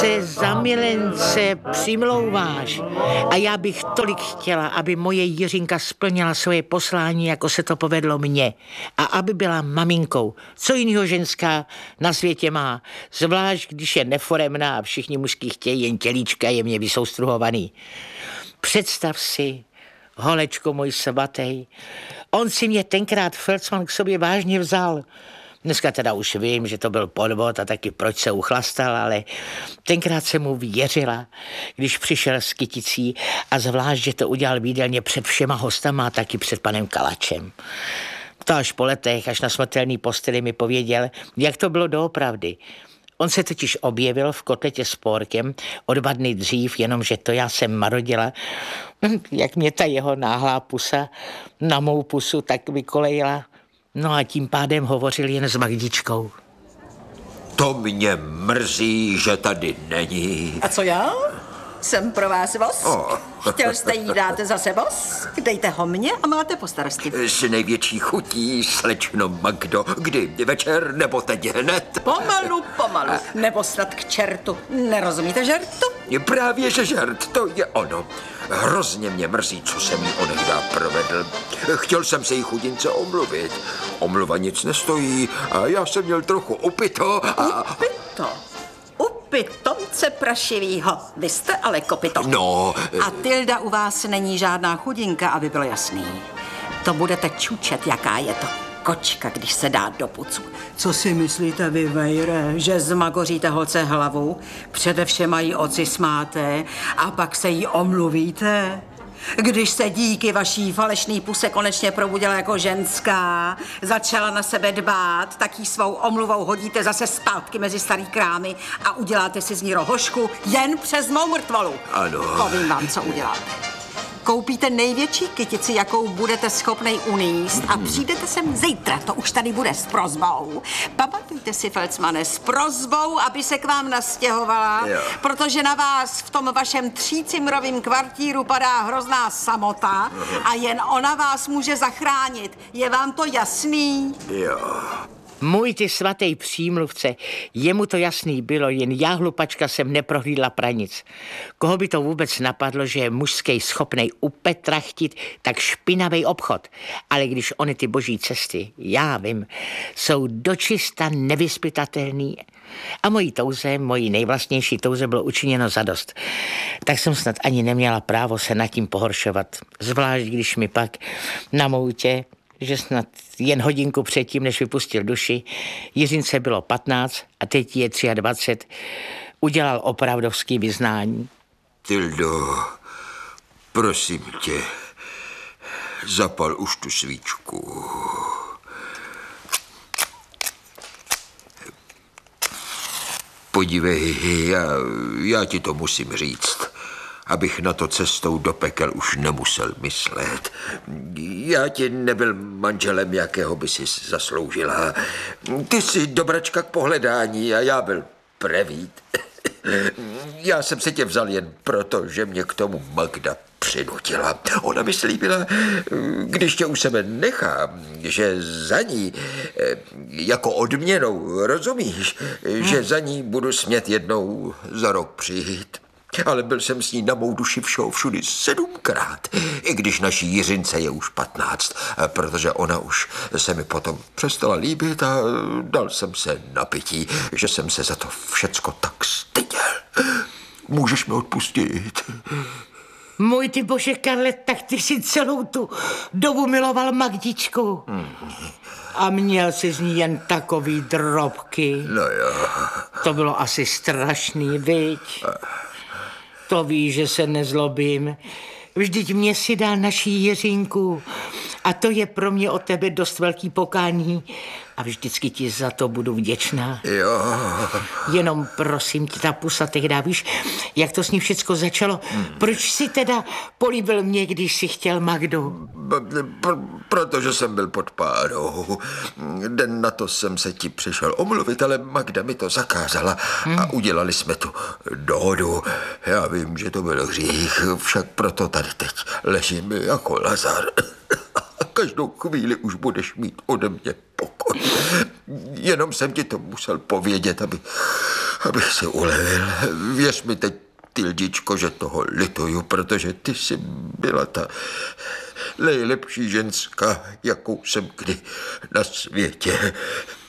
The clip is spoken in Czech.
se za milence přimlouváš. A já bych tolik chtěla, aby moje Jiřinka splnila svoje poslání, jako se to povedlo mně. A aby byla maminkou. Co jinýho ženská na světě má? Zvlášť, když je neforemná a všichni mužský chtějí jen tělíčka jemně vysoustruhovaný. Představ si, holečko můj svatý, on si mě tenkrát Felsman k sobě vážně vzal. Dneska teda už vím, že to byl podvod a taky proč se uchlastal, ale tenkrát jsem mu věřila, když přišel s kyticí a zvlášť, že to udělal výdelně před všema hostama a taky před panem Kalačem. To až po letech, až na smrtelný posteli mi pověděl, jak to bylo doopravdy. On se totiž objevil v kotletě s pórkem o 2 dny dřív, jenomže to já jsem marodila, jak mě ta jeho náhlá pusa na mou pusu tak vykolejila. No a tím pádem hovořil jen s Magdičkou. To mě mrzí, že tady není. A co já? Jsem pro vás vosk. Chtěl jste jí dát zase vosk? Dejte ho mně a máte po starosti. S největší chutí, slečno Magdo. Kdy? Večer nebo teď hned? Pomalu. Nebo snad k čertu. Nerozumíte žertu? Právě, že žert, to je ono. Hrozně mě mrzí, co jsem jí onehdá provedl. Chtěl jsem se jí chudince omluvit. Omluva nic nestojí a já jsem měl trochu upito a... Pitomce prašivýho. Vy jste ale kopito. No... A Tilda u vás není žádná chudinka, aby bylo jasný. To budete čučet, jaká je to kočka, když se dá do pucu. Co si myslíte vy, vejre, že zmagoříte holce hlavu, především jí oci smáte a pak se jí omluvíte? Když se díky vaší falešný puse konečně probudila jako ženská, začala na sebe dbát, tak jí svou omluvou hodíte zase zpátky mezi starý krámy a uděláte si z ní rohošku jen přes mou mrtvolu. Ano. Povím vám, co uděláte. Koupíte největší kytici, jakou budete schopnej uníst a přijdete sem zítra, to už tady bude s prosbou. Pamatujte si, Felsmane, s prosbou, aby se k vám nastěhovala, protože na vás v tom vašem 3cimrovým kvartíru padá hrozná samota a jen ona vás může zachránit. Je vám to jasný? Jo. Můj ty svatý přímluvce, jemu to jasný bylo, jen já hlupačka jsem neprohlídla pranic. Koho by to vůbec napadlo, že je mužskej schopnej upetrachtit tak špinavý obchod. Ale když ony ty boží cesty, já vím, jsou dočista nevyspytatelný a mojí nejvlastnější touze bylo učiněno zadost. Tak jsem snad ani neměla právo se nad tím pohoršovat. Zvlášť, když mi pak na moutě, že snad jen hodinku předtím, než vypustil duši, Jiřince bylo 15 a teď je 23, udělal opravdovský vyznání. Tildo, prosím tě, zapal už tu svíčku. Podívej, já ti to musím říct, abych na to cestou do pekel už nemusel myslet. Já ti nebyl manželem, jakého by si zasloužila. Ty jsi dobračka k pohledání a já byl prevít. Já jsem se tě vzal jen proto, že mě k tomu Magda přinutila. Ona mi slíbila, když tě u sebe nechám, že za ní, jako odměnou, rozumíš, že za ní budu smět jednou za rok přijít. Ale byl jsem s ní na mou duši všudy 7krát, i když naší Jiřince je už 15, protože ona už se mi potom přestala líbit a dal jsem se na pití, že jsem se za to všecko tak styděl. Můžeš mi odpustit? Můj ty bože, Karle, tak ty si celou tu dobu miloval Magdičku. A měl si z ní jen takový drobky. No jo. To bylo asi strašný, viď? To víš, že se nezlobím. Vždyť mě si dal naší Jiřinku. A to je pro mě od tebe dost velký pokání. A vždycky ti za to budu vděčná. Jo. Jenom prosím tě, ta pusa tehdy, víš, jak to s ní všecko začalo? Proč si teda políbil mě, když si chtěl Magdu? Protože jsem byl pod párou. Den na to jsem se ti přišel omluvit, ale Magda mi to zakázala a udělali jsme tu dohodu. Já vím, že to byl hřích, však proto tady teď ležím jako Lazar. A každou chvíli už budeš mít ode mě pokoj. Jenom jsem ti to musel povědět, abych se ulevil. Věř mi teď, Tildičko, že toho lituju, protože ty jsi byla ta nejlepší ženská, jakou jsem kdy na světě